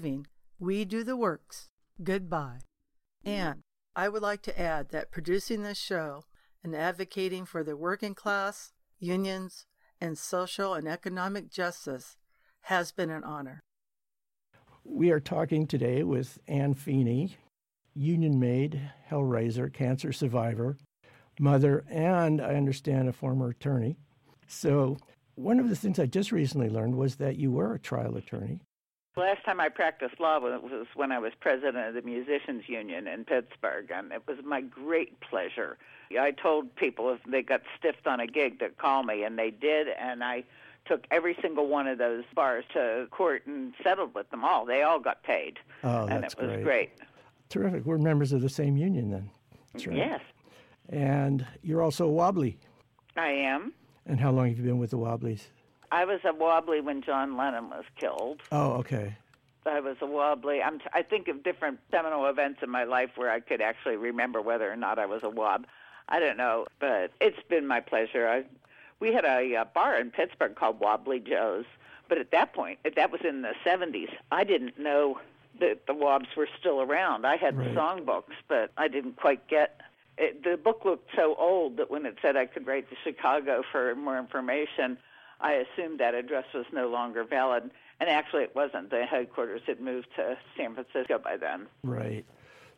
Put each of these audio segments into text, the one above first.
leaving, we do the works. Goodbye. And I would like to add that producing this show and advocating for the working class, unions, and social and economic justice has been an honor. We are talking today with Ann Feeney, union maid, Hellraiser, cancer survivor, mother, and I understand a former attorney. So one of the things I just recently learned was that you were a trial attorney. Last time I practiced law was when I was president of the Musicians Union in Pittsburgh, and it was my great pleasure. I told people if they got stiffed on a gig to call me, and they did, and I took every single one of those bars to court and settled with them all. They all got paid. Oh, and that's it was great. Great. Terrific. We're members of the same union then. That's right. Yes. And you're also a Wobbly. I am. And how long have you been with the Wobblies? I was a Wobbly when John Lennon was killed. Oh, okay. I was a Wobbly. I think of different seminal events in my life where I could actually remember whether or not I was a Wob. I don't know, but it's been my pleasure. We had a bar in Pittsburgh called Wobbly Joe's, but at that point, that was in the 70s, I didn't know that the Wobs were still around. I had the songbooks, but I didn't quite get it. The book looked so old that when it said I could write to Chicago for more information, I assumed that address was no longer valid. And actually it wasn't. The headquarters had moved to San Francisco by then. Right.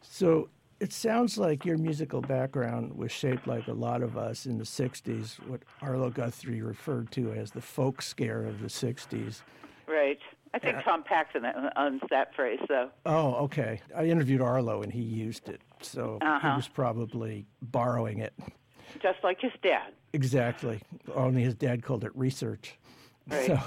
So it sounds like your musical background was shaped like a lot of us in the 60s, what Arlo Guthrie referred to as the folk scare of the 60s. Right. I think Tom Paxson owns that phrase, though. Oh, okay. I interviewed Arlo, and he used it, so he was probably borrowing it. Just like his dad. Exactly. Only his dad called it research. Right. So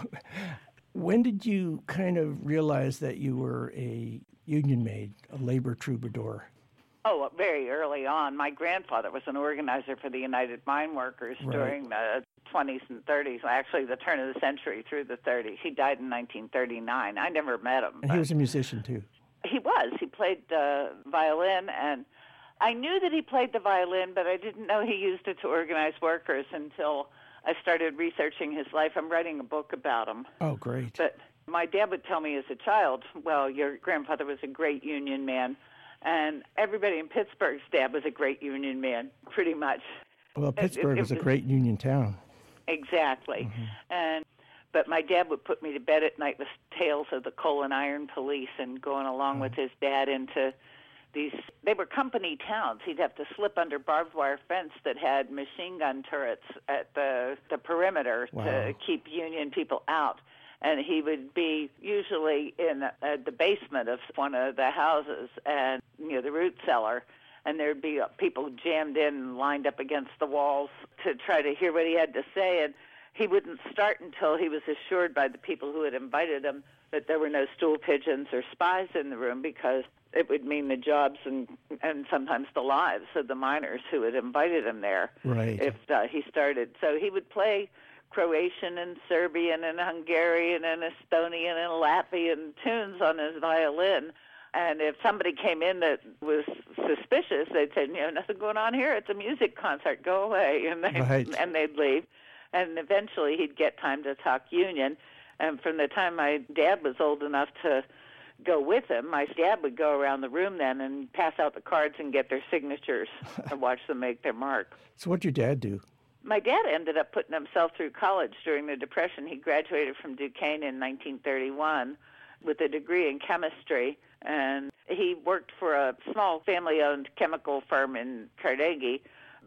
when did you kind of realize that you were a union maid, a labor troubadour? Oh, very early on. My grandfather was an organizer for the United Mine Workers during the 20s and 30s, actually the turn of the century through the 30s. He died in 1939. I never met him. And he was a musician, too. He was. He played violin, and I knew that he played the violin, but I didn't know he used it to organize workers until I started researching his life. I'm writing a book about him. Oh, great. But my dad would tell me as a child, well, your grandfather was a great union man. And everybody in Pittsburgh's dad was a great union man, pretty much. Well, Pittsburgh is a great union town. Exactly. Mm-hmm. But my dad would put me to bed at night with tales of the coal and iron police and going along with his dad into these, they were company towns. He'd have to slip under barbed wire fence that had machine gun turrets at the perimeter to keep union people out. And he would be usually in the basement of one of the houses and near the root cellar, and there'd be people jammed in and lined up against the walls to try to hear what he had to say. And he wouldn't start until he was assured by the people who had invited him that there were no stool pigeons or spies in the room, because it would mean the jobs and sometimes the lives of the miners who had invited him there. Right. If he started. So he would play Croatian and Serbian and Hungarian and Estonian and Latvian tunes on his violin. And if somebody came in that was suspicious, they'd say, nothing going on here. It's a music concert. Go away. And they'd leave. And eventually he'd get time to talk union. And from the time my dad was old enough to go with him, my dad would go around the room then and pass out the cards and get their signatures and watch them make their mark. So what'd your dad do? My dad ended up putting himself through college during the Depression. He graduated from Duquesne in 1931 with a degree in chemistry, and he worked for a small family-owned chemical firm in Carnegie,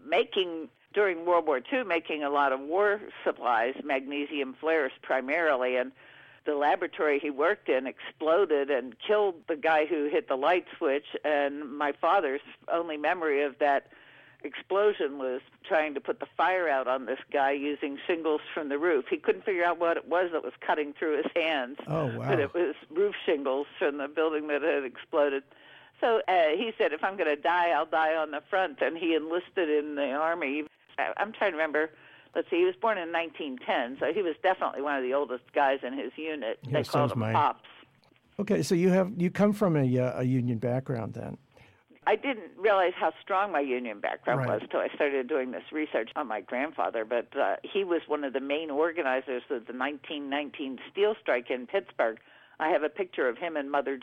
during World War II, making a lot of war supplies, magnesium flares primarily, and the laboratory he worked in exploded and killed the guy who hit the light switch, and my father's only memory of that explosion was trying to put the fire out on this guy using shingles from the roof. He couldn't figure out what it was that was cutting through his hands. Oh, wow. But it was roof shingles from the building that had exploded. So he said, if I'm going to die, I'll die on the front. And he enlisted in the Army. I'm trying to remember. Let's see, he was born in 1910, so he was definitely one of the oldest guys in his unit. Yeah, they called him Pops. Okay, so you come from a union background then. I didn't realize how strong my union background was until I started doing this research on my grandfather, but he was one of the main organizers of the 1919 steel strike in Pittsburgh. I have a picture of him and Mother